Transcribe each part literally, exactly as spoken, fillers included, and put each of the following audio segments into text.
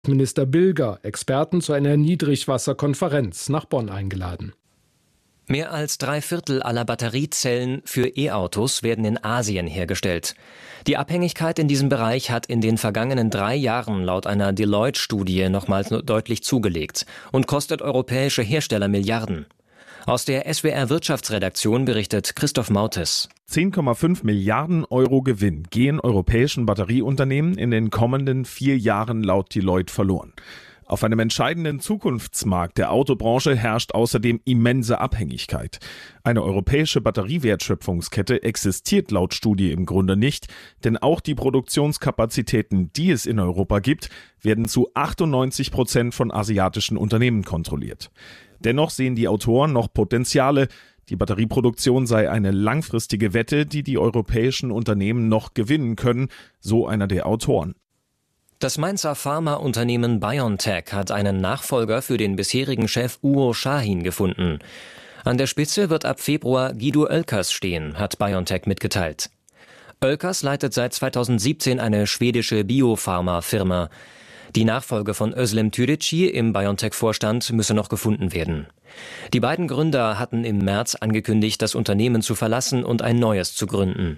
Minister Bilger Experten zu einer Niedrigwasserkonferenz nach Bonn eingeladen. Mehr als drei Viertel aller Batteriezellen für E-Autos werden in Asien hergestellt. Die Abhängigkeit in diesem Bereich hat in den vergangenen drei Jahren laut einer Deloitte-Studie nochmals deutlich zugelegt und kostet europäische Hersteller Milliarden. Aus der S W R-Wirtschaftsredaktion berichtet Christoph Mautes. zehn Komma fünf Milliarden Euro Gewinn gehen europäischen Batterieunternehmen in den kommenden vier Jahren laut Deloitte verloren. Auf einem entscheidenden Zukunftsmarkt der Autobranche herrscht außerdem immense Abhängigkeit. Eine europäische Batteriewertschöpfungskette existiert laut Studie im Grunde nicht, denn auch die Produktionskapazitäten, die es in Europa gibt, werden zu achtundneunzig Prozent von asiatischen Unternehmen kontrolliert. Dennoch sehen die Autoren noch Potenziale. Die Batterieproduktion sei eine langfristige Wette, die die europäischen Unternehmen noch gewinnen können, so einer der Autoren. Das Mainzer Pharmaunternehmen BioNTech hat einen Nachfolger für den bisherigen Chef Uğur Şahin gefunden. An der Spitze wird ab Februar Guido Oelkers stehen, hat BioNTech mitgeteilt. Oelkers leitet seit zweitausendsiebzehn eine schwedische Biopharma-Firma. Die Nachfolge von Özlem Türeci im BioNTech-Vorstand müsse noch gefunden werden. Die beiden Gründer hatten im März angekündigt, das Unternehmen zu verlassen und ein neues zu gründen.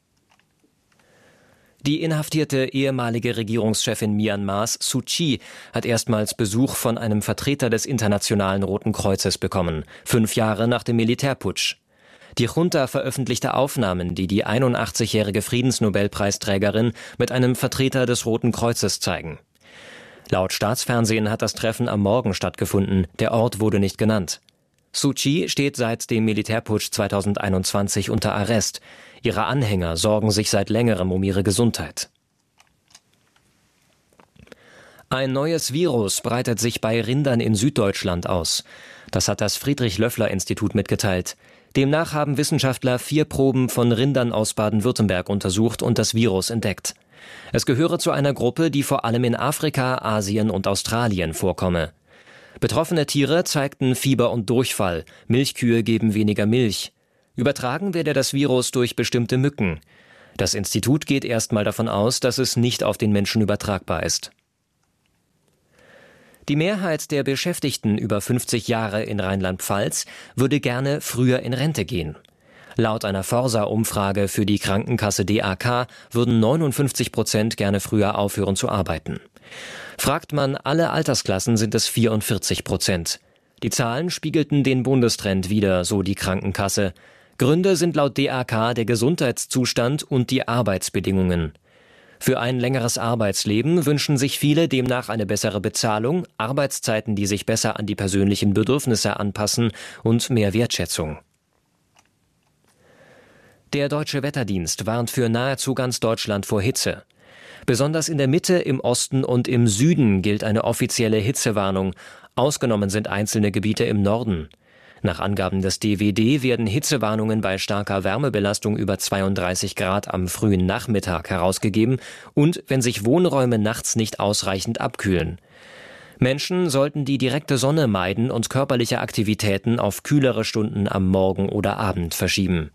Die inhaftierte ehemalige Regierungschefin Myanmars, Suu Kyi, hat erstmals Besuch von einem Vertreter des Internationalen Roten Kreuzes bekommen, fünf Jahre nach dem Militärputsch. Die Junta veröffentlichte Aufnahmen, die die einundachtzigjährige Friedensnobelpreisträgerin mit einem Vertreter des Roten Kreuzes zeigen. Laut Staatsfernsehen hat das Treffen am Morgen stattgefunden, der Ort wurde nicht genannt. Suu Kyi steht seit dem Militärputsch zweitausendeinundzwanzig unter Arrest. Ihre Anhänger sorgen sich seit längerem um ihre Gesundheit. Ein neues Virus breitet sich bei Rindern in Süddeutschland aus. Das hat das Friedrich-Löffler-Institut mitgeteilt. Demnach haben Wissenschaftler vier Proben von Rindern aus Baden-Württemberg untersucht und das Virus entdeckt. Es gehöre zu einer Gruppe, die vor allem in Afrika, Asien und Australien vorkomme. Betroffene Tiere zeigten Fieber und Durchfall, Milchkühe geben weniger Milch. Übertragen werde das Virus durch bestimmte Mücken. Das Institut geht erstmal davon aus, dass es nicht auf den Menschen übertragbar ist. Die Mehrheit der Beschäftigten über fünfzig Jahre in Rheinland-Pfalz würde gerne früher in Rente gehen. Laut einer Forsa-Umfrage für die Krankenkasse D A K würden neunundfünfzig Prozent gerne früher aufhören zu arbeiten. Fragt man alle Altersklassen, sind es vierundvierzig Prozent. Die Zahlen spiegelten den Bundestrend wider, so die Krankenkasse. Gründe sind laut D A K der Gesundheitszustand und die Arbeitsbedingungen. Für ein längeres Arbeitsleben wünschen sich viele demnach eine bessere Bezahlung, Arbeitszeiten, die sich besser an die persönlichen Bedürfnisse anpassen und mehr Wertschätzung. Der Deutsche Wetterdienst warnt für nahezu ganz Deutschland vor Hitze. Besonders in der Mitte, im Osten und im Süden gilt eine offizielle Hitzewarnung. Ausgenommen sind einzelne Gebiete im Norden. Nach Angaben des D W D werden Hitzewarnungen bei starker Wärmebelastung über zweiunddreißig Grad am frühen Nachmittag herausgegeben und wenn sich Wohnräume nachts nicht ausreichend abkühlen. Menschen sollten die direkte Sonne meiden und körperliche Aktivitäten auf kühlere Stunden am Morgen oder Abend verschieben.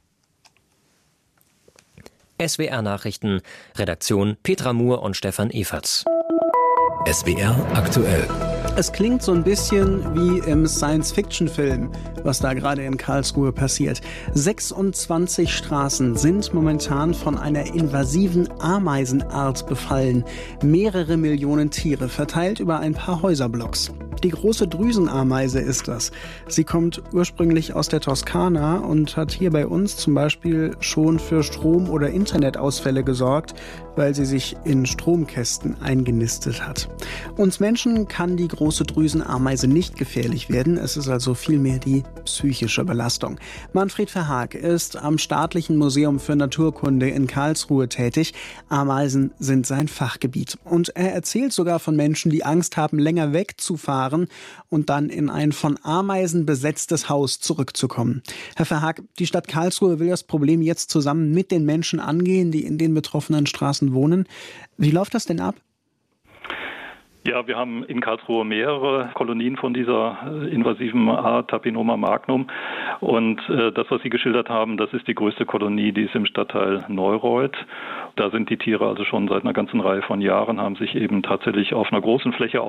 S W R-Nachrichten, Redaktion Petra Muhr und Stefan Eferts. S W R aktuell. Es klingt so ein bisschen wie im Science-Fiction-Film, was da gerade in Karlsruhe passiert. sechsundzwanzig Straßen sind momentan von einer invasiven Ameisenart befallen. Mehrere Millionen Tiere verteilt über ein paar Häuserblocks. Die große Drüsenameise ist das. Sie kommt ursprünglich aus der Toskana und hat hier bei uns zum Beispiel schon für Strom- oder Internetausfälle gesorgt, weil sie sich in Stromkästen eingenistet hat. Uns Menschen kann die große Drüsenameise nicht gefährlich werden. Es ist also vielmehr die psychische Belastung. Manfred Verhaag ist am Staatlichen Museum für Naturkunde in Karlsruhe tätig. Ameisen sind sein Fachgebiet. Und er erzählt sogar von Menschen, die Angst haben, länger wegzufahren und dann in ein von Ameisen besetztes Haus zurückzukommen. Herr Verhaag, die Stadt Karlsruhe will das Problem jetzt zusammen mit den Menschen angehen, die in den betroffenen Straßen wohnen. Wie läuft das denn ab? Ja, wir haben in Karlsruhe mehrere Kolonien von dieser invasiven Art, Tapinoma magnum. Und äh, das, was Sie geschildert haben, das ist die größte Kolonie, die ist im Stadtteil Neureuth. Da sind die Tiere also schon seit einer ganzen Reihe von Jahren, haben sich eben tatsächlich auf einer großen Fläche